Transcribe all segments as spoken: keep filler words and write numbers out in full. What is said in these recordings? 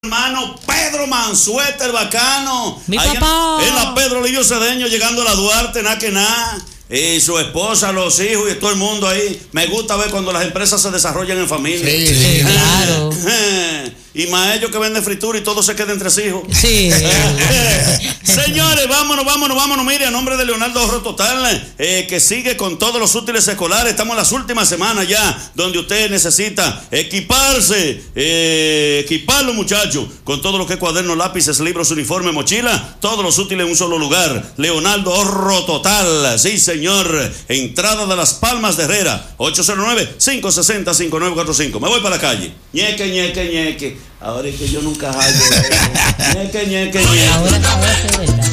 Hermano Pedro Manzueta, el bacano. Mi Allá papá. En la Pedro Livio Cedeño, llegando a la Duarte, na que na. Y su esposa, los hijos y todo el mundo ahí. Me gusta ver cuando las empresas se desarrollan en familia. Sí, sí, claro. Y más ellos que venden fritura y todo se queda entre sí, hijos. Sí. Señores, vámonos, vámonos, vámonos. Mire, a nombre de Leonardo Ahorro Total, eh, que sigue con todos los útiles escolares. Estamos en las últimas semanas ya, donde usted necesita equiparse, eh, equiparlo, muchachos, con todo lo que es cuadernos, lápices, libros, uniforme, mochila, todos los útiles en un solo lugar. Leonardo Ahorro Total, sí, señor. Entrada de Las Palmas de Herrera, ocho cero nueve, cinco seis cero, cinco nueve cuatro cinco. Me voy para la calle. Ñeque, ñeque, ñeque. Ahora es que yo nunca hallo. Ñeque, ñeque, ñeque. Ahora, ahora se verdad.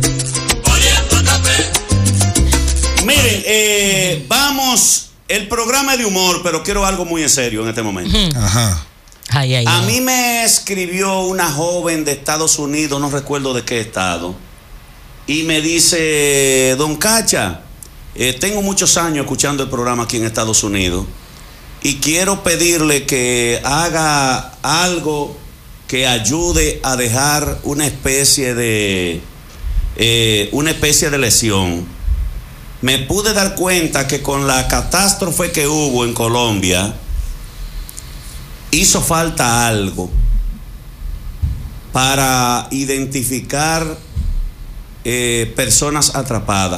Miren, eh, vamos, el programa es de humor, pero quiero algo muy en serio en este momento. Ajá. Ay, ay, A ay. mí me escribió una joven de Estados Unidos, no recuerdo de qué estado, y me dice, don Cacha, eh, tengo muchos años escuchando el programa aquí en Estados Unidos y quiero pedirle que haga algo que ayude a dejar una especie de eh, una especie de lesión. Me pude dar cuenta que con la catástrofe que hubo en Colombia hizo falta algo para identificar eh, personas atrapadas.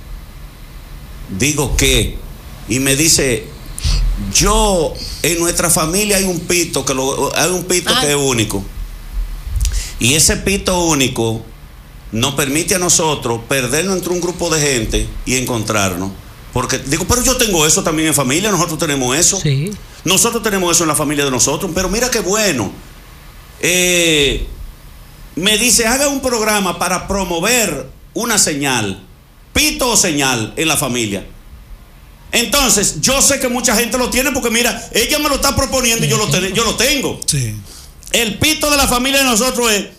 Digo que, y me dice, yo, en nuestra familia hay un pito que lo, hay un pito Ay. que es único. Y ese pito único nos permite a nosotros perdernos entre un grupo de gente y encontrarnos. Porque digo, pero yo tengo eso también en familia, nosotros tenemos eso. Sí. Nosotros tenemos eso en la familia de nosotros, pero mira qué bueno. Eh, me dice, haga un programa para promover una señal, pito o señal en la familia. Entonces, yo sé que mucha gente lo tiene porque mira, ella me lo está proponiendo y yo lo, ten, yo lo tengo. Sí. El pito de la familia de nosotros es...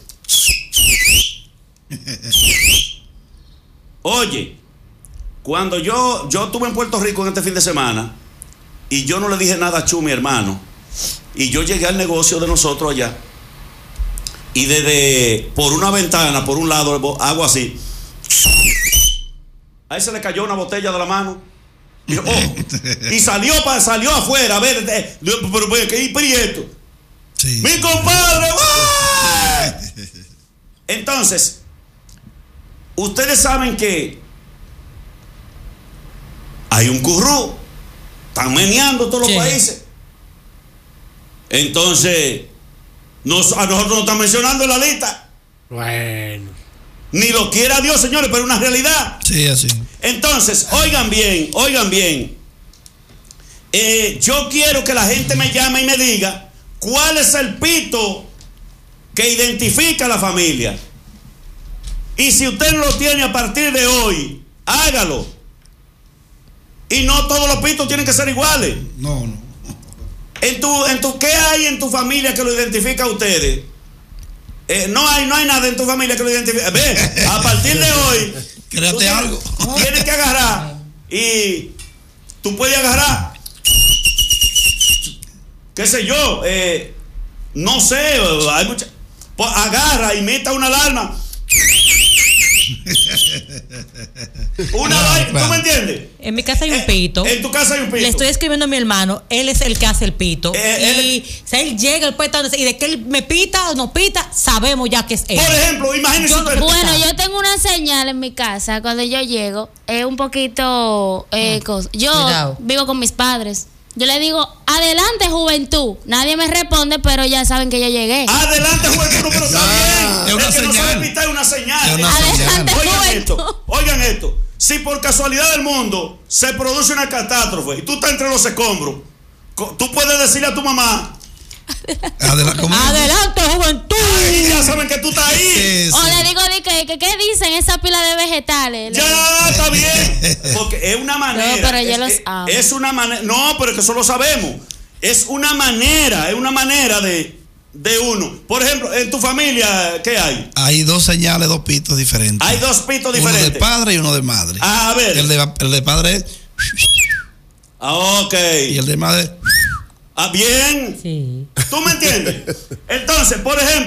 Oye, cuando yo, yo estuve en Puerto Rico en este fin de semana y yo no le dije nada a Chu, mi hermano, y yo llegué al negocio de nosotros allá y desde por una ventana, por un lado, hago así. A él se le cayó una botella de la mano. Y, oh, y salió, pa, salió afuera a ver, de, de, pero, pero, ¿qué y esto? Sí. ¡Mi compadre! ¡Ay! Entonces, ustedes saben que hay un currú, están meneando todos los sí. países. Entonces, nos, a nosotros nos están mencionando en la lista. Bueno. Ni lo quiera Dios, señores, pero es una realidad. Sí, así. Entonces, oigan bien, oigan bien. Eh, yo quiero que la gente me llame y me diga cuál es el pito que identifica a la familia. Y si usted no lo tiene a partir de hoy, hágalo. Y no todos los pitos tienen que ser iguales. No, no. En tu, en tu, ¿qué hay en tu familia que lo identifica a ustedes? Eh, no hay, no hay nada en tu familia que lo identifique. Ve, a partir de hoy, créate tienes, algo. Tienes que agarrar y tú puedes agarrar, qué sé yo, eh, no sé, hay mucha, pues agarra y meta una alarma. Una claro, vaina, claro. ¿tú me entiendes? En mi casa hay un pito. En tu casa hay un pito. Le estoy escribiendo a mi hermano, él es el que hace el pito. Eh, y él, si él llega, él puede estar, y de que él me pita o no pita, sabemos ya que es él. Por ejemplo, imagínense Yo- ustedes. Bueno, yo tengo una señal en mi casa cuando yo llego, es un poquito eh, cosa. Yo Cuidado. vivo con mis padres. Yo le digo, adelante juventud. Nadie me responde, pero ya saben que yo llegué. Adelante, juventud, pero está bien. Es una El que no señal. sabe pitar es una señal. Es una Adelante, Oigan juventud. esto, oigan esto. Si por casualidad del mundo se produce una catástrofe y tú estás entre los escombros, co- tú puedes decirle a tu mamá, Adela- ¿cómo? Adelante, juventud. ay, ya saben que tú estás ahí. Sí, O sí. le digo, de que, que, ¿qué dicen esa pila de vegetales? Le digo. Ya, está bien. Porque es una manera. No, pero yo es, los es- amo. es una manera. No, pero es que eso lo sabemos. Es una manera, es una manera de, de uno. Por ejemplo, en tu familia, ¿qué hay? Hay dos señales, dos pitos diferentes. Hay dos pitos Uno de diferentes. padre y uno de madre. Ah, a ver. El de, el de padre es. Ah, ok. Y el de madre. Ah, bien. Sí. ¿Tú me entiendes? Entonces, por ejemplo.